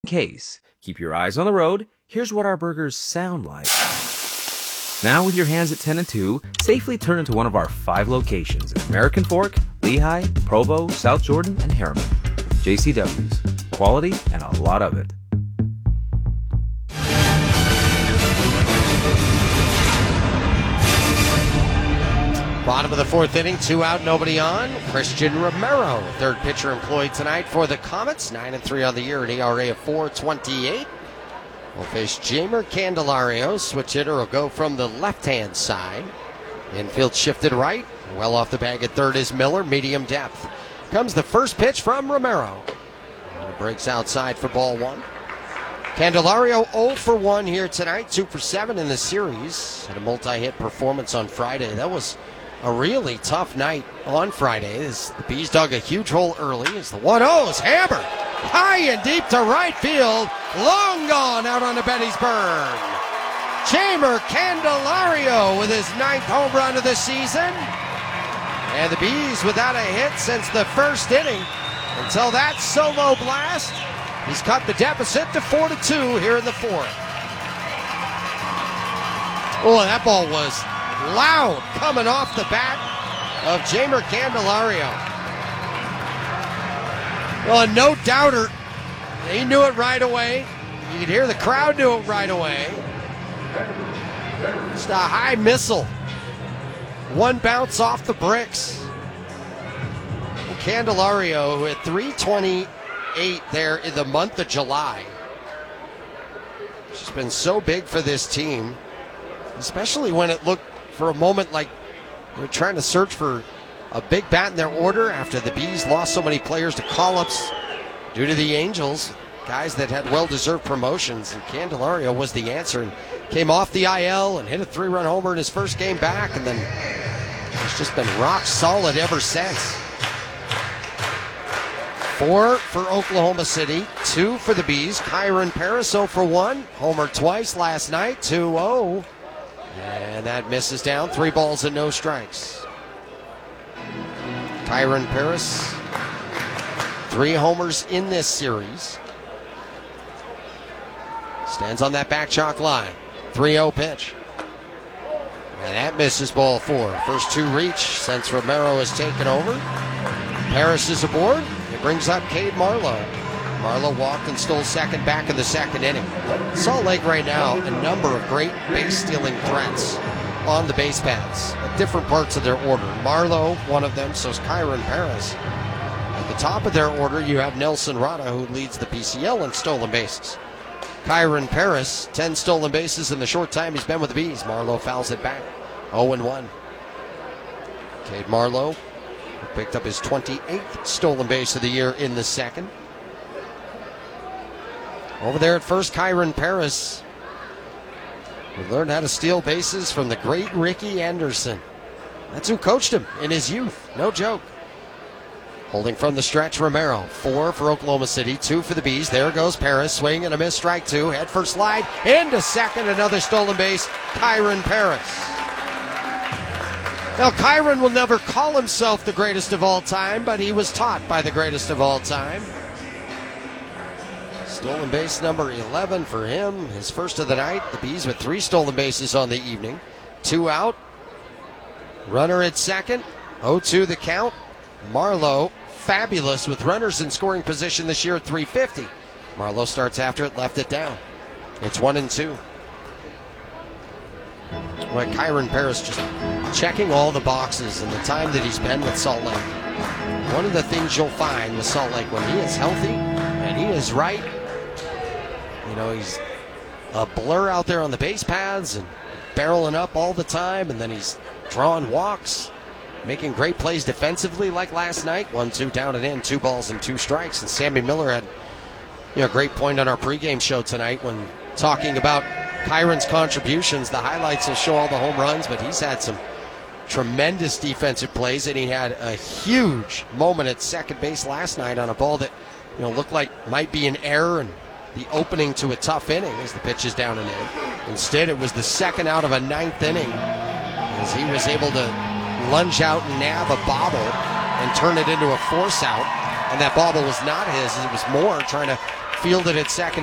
case. Keep your eyes on the road. Here's what our burgers sound like. Now with your hands at 10 and 2, safely turn into one of our 5 locations in American Fork, Lehigh, Provo, South Jordan, and Harriman. JCW's. Quality and a lot of it. Bottom of the 4th inning, 2 out, nobody on. Christian Romero, third pitcher employed tonight for the Comets. 9-3 on the year, an ERA of 4.28. We'll face Jeimer Candelario. Switch hitter will go from the left-hand side. Infield shifted right. Well off the bag at third is Miller, medium depth. Comes the first pitch from Romero. And it breaks outside for ball 1. Candelario 0 for 1 here tonight, 2 for 7 in the series. Had a multi-hit performance on Friday. That was a really tough night on Friday. The Bees dug a huge hole early as the 1-0 is hammered high and deep to right field. Long gone out on the Bettisburn. Jeimer Candelario with his 9th home run of the season. And the Bees without a hit since the first inning. Until that solo blast, he's cut the deficit to 4-2 here in the 4th. Oh, that ball was loud coming off the bat of Jeimer Candelario. Well, a no doubter. He knew it right away. You could hear the crowd knew it right away. Just a high missile. One bounce off the bricks. Candelario, who had 328 there in the month of July. She's been so big for this team, especially when it looked for a moment like they're trying to search for a big bat in their order after the Bees lost so many players to call-ups due to the Angels, guys that had well-deserved promotions, and Candelario was the answer and came off the IL and hit a 3-run homer in his first game back, and then it's just been rock solid ever since. 4 for Oklahoma City, 2 for the Bees. Kyron Paris 0 for 1, homer twice last night, 2-0. And that misses down, 3 balls and no strikes. Kyron Paris, 3 homers in this series. Stands on that back chalk line. 3-0 pitch. And that misses ball 4. First 2 reach since Romero has taken over. Paris is aboard. It brings up Cade Marlowe. Marlowe walked and stole second back in the second inning. Salt Lake right now, a number of great base-stealing threats on the base paths at different parts of their order. Marlowe, one of them, so is Kyron Paris. At the top of their order, you have Nelson Rada, who leads the PCL in stolen bases. Kyron Paris, 10 stolen bases in the short time he's been with the Bees. Marlowe fouls it back, 0-1. Cade Marlowe picked up his 28th stolen base of the year in the second. Over there at first, Kyron Paris. We learned how to steal bases from the great Ricky Anderson. That's who coached him in his youth. No joke. Holding from the stretch, Romero. 4 for Oklahoma City, 2 for the Bees. There goes Paris. Swing and a miss, strike 2. Head first slide. Into second, another stolen base. Kyron Paris. Now, Kyron will never call himself the greatest of all time, but he was taught by the greatest of all time. Stolen base number 11 for him, his first of the night. The Bees with 3 stolen bases on the evening. 2 out. Runner at second. 0-2 the count. Marlowe, fabulous with runners in scoring position this year at 350. Marlowe starts after it, left it down. It's 1-2. Well, Kyron Paris just checking all the boxes in the time that he's been with Salt Lake. One of the things you'll find with Salt Lake when he is healthy and he is right, you know, he's a blur out there on the base paths and barreling up all the time, and then he's drawing walks, making great plays defensively like last night. 1-2 down and in, 2 balls and 2 strikes. And Sammy Miller had a great point on our pregame show tonight when talking about Kyron's contributions. The highlights will show all the home runs, but he's had some tremendous defensive plays, and he had a huge moment at second base last night on a ball that looked like might be an error and the opening to a tough inning as the pitch is down and in. Instead, it was the second out of a 9th inning as he was able to lunge out and nab a bobble and turn it into a force out. And that bobble was not his. It was Moore trying to fielded at second